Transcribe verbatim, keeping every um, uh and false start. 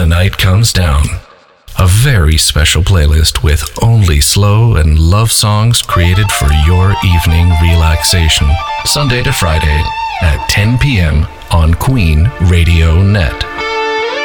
The Night Comes Down. A very special playlist with only slow and love songs created for your evening relaxation. Sunday to Friday at ten p.m. on Queen Radio Net.